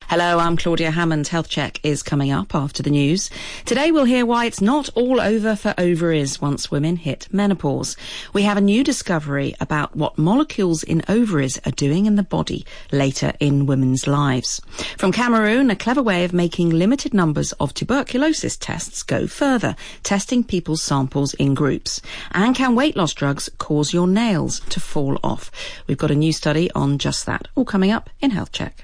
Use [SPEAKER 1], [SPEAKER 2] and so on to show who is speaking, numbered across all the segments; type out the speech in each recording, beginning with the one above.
[SPEAKER 1] Hello, I'm Claudia Hammond. Health Check is coming up after the news. Today we'll hear why it's not all over for ovaries once women hit menopause. We have a new discovery about what molecules in ovaries are doing in the body later in women's lives. From Cameroon, a clever way of making limited numbers of tuberculosis tests go further, testing people's samples in groups. And can weight loss drugs cause your nails to fall off? We've got a new study on just that. All coming up in Health Check.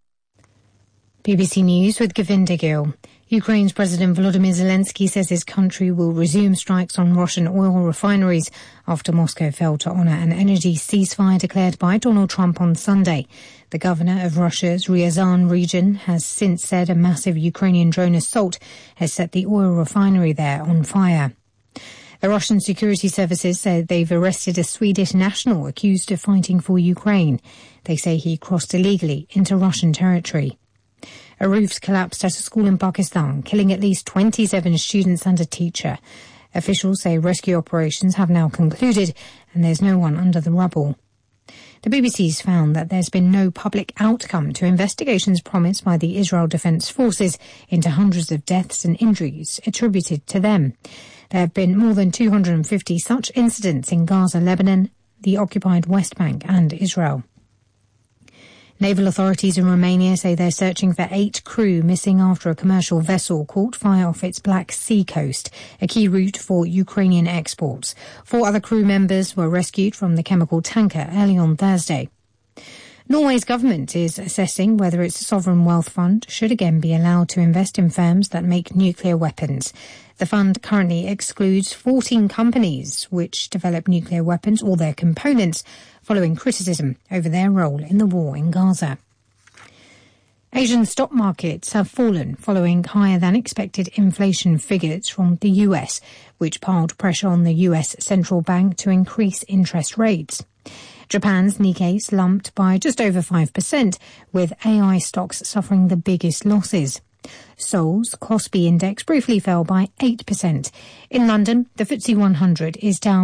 [SPEAKER 2] BBC News with Govinda Gill. Ukraine's President Volodymyr Zelensky says his country will resume strikes on Russian oil refineries after Moscow failed to honour an energy ceasefire declared by Donald Trump on Sunday. The governor of Russia's Ryazan region has since said a massive Ukrainian drone assault has set the oil refinery there on fire. The Russian security services say they've arrested a Swedish national accused of fighting for Ukraine. They say he crossed illegally into Russian territory. A roof collapsed at a school in Pakistan, killing at least 27 students and a teacher. Officials say rescue operations have now concluded and there's no one under the rubble. The BBC's found that there's been no public outcome to investigations promised by the Israel Defense Forces into hundreds of deaths and injuries attributed to them. There have been more than 250 such incidents in Gaza, Lebanon, the occupied West Bank and Israel. Naval authorities in Romania say they're searching for 8 crew missing after a commercial vessel caught fire off its Black Sea coast, a key route for Ukrainian exports. 4 other crew members were rescued from the chemical tanker early on Thursday. Norway's government is assessing whether its sovereign wealth fund should again be allowed to invest in firms that make nuclear weapons. The fund currently excludes 14 companies which develop nuclear weapons or their components, following criticism over their role in the war in Gaza. Asian stock markets have fallen following higher than expected inflation figures from the US, which piled pressure on the US central bank to increase interest rates. Japan's Nikkei slumped by just over 5%, with AI stocks suffering the biggest losses. Seoul's Kospi index briefly fell by 8%. In London, the FTSE 100 is down